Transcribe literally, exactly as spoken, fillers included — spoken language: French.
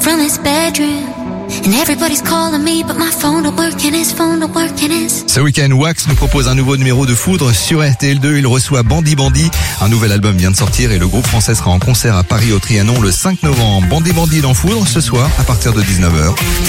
from his bedroom. And everybody's calling me, but my phone don't work and his phone don't work and his... Ce week-end, Wax nous propose un nouveau numéro de Foudre sur R T L deux. Il reçoit Bandi Bandi. Un nouvel album vient de sortir et le groupe français sera en concert à Paris au Trianon le cinq novembre. Bandi Bandi dans Foudre ce soir à partir de dix-neuf heures.